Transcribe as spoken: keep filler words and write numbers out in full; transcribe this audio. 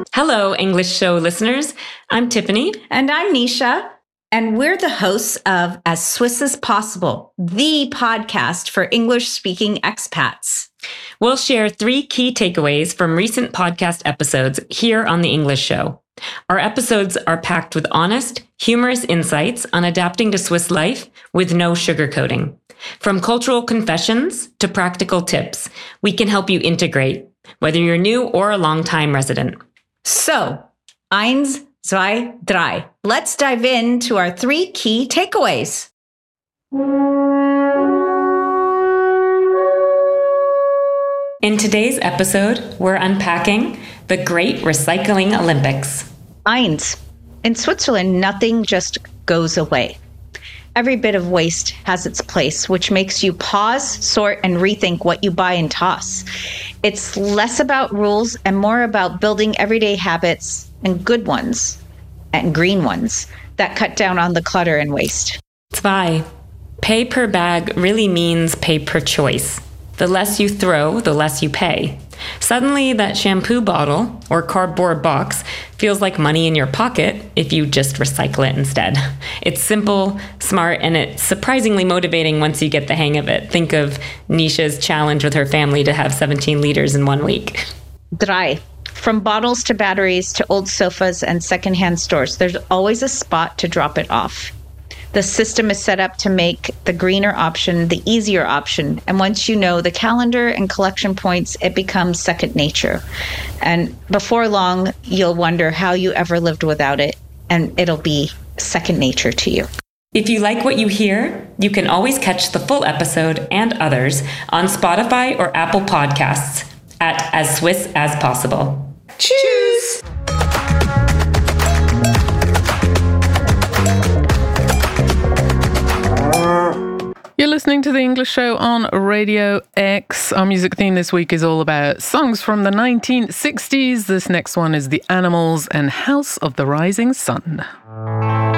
Hello, English Show listeners. I'm Tiffany. And I'm Nisha. And we're the hosts of As Swiss as Possible, the podcast for English-speaking expats. We'll share three key takeaways from recent podcast episodes here on The English Show. Our episodes are packed with honest, humorous insights on adapting to Swiss life with no sugarcoating. From cultural confessions to practical tips, we can help you integrate, whether you're new or a long-time resident. So, eins, zwei, drei. Let's dive into our three key takeaways. In today's episode, we're unpacking the Great Recycling Olympics. Eins. In Switzerland, nothing just goes away. Every bit of waste has its place, which makes you pause, sort, and rethink what you buy and toss. It's less about rules and more about building everyday habits, and good ones, and green ones, that cut down on the clutter and waste. Zwei. Pay per bag really means pay per choice. The less you throw, the less you pay. Suddenly, that shampoo bottle or cardboard box feels like money in your pocket if you just recycle it instead. It's simple, smart, and it's surprisingly motivating once you get the hang of it. Think of Nisha's challenge with her family to have seventeen liters in one week. Drei. From bottles to batteries to old sofas and secondhand stores, there's always a spot to drop it off. The system is set up to make the greener option the easier option. And once you know the calendar and collection points, it becomes second nature. And before long, you'll wonder how you ever lived without it. And it'll be second nature to you. If you like what you hear, you can always catch the full episode and others on Spotify or Apple Podcasts at As Swiss as Possible. Cheers! You're listening to The English Show on Radio X. Our music theme this week is all about songs from the nineteen sixties. This next one is The Animals and House of the Rising Sun.